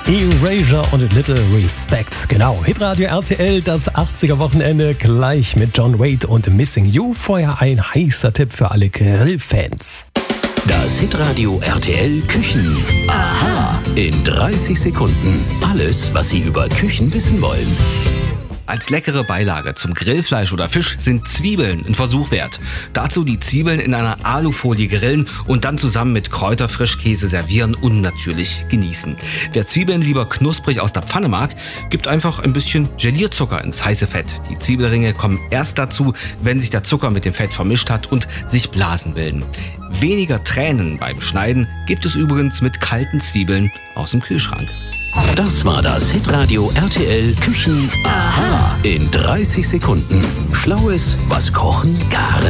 Erasure und Little Respect. Genau, Hitradio RTL, das 80er-Wochenende, gleich mit John Wade und Missing You. Vorher ein heißer Tipp für alle Grillfans. Das Hitradio RTL Küchen. Aha. In 30 Sekunden. Alles, was Sie über Küchen wissen wollen. Als leckere Beilage zum Grillfleisch oder Fisch sind Zwiebeln ein Versuch wert. Dazu die Zwiebeln in einer Alufolie grillen und dann zusammen mit Kräuterfrischkäse servieren und natürlich genießen. Wer Zwiebeln lieber knusprig aus der Pfanne mag, gibt einfach ein bisschen Gelierzucker ins heiße Fett. Die Zwiebelringe kommen erst dazu, wenn sich der Zucker mit dem Fett vermischt hat und sich Blasen bilden. Weniger Tränen beim Schneiden gibt es übrigens mit kalten Zwiebeln aus dem Kühlschrank. Das war das Hitradio RTL Küchen. Aha. In 30 Sekunden. Schlaues, was Kochen gar